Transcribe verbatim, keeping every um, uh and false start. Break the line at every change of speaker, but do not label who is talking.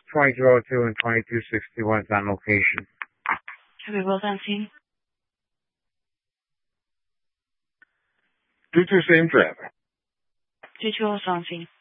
twenty-two oh two and twenty-two sixty-one is on location.
Are we both on scene?
two two same traffic.
two two also on scene.